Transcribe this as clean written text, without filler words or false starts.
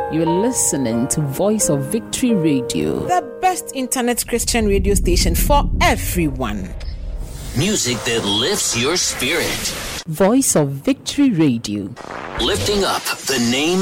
You're listening to Voice of Victory Radio, the best internet Christian radio station for everyone. Music that lifts your spirit. Voice of Victory Radio, Lifting up the name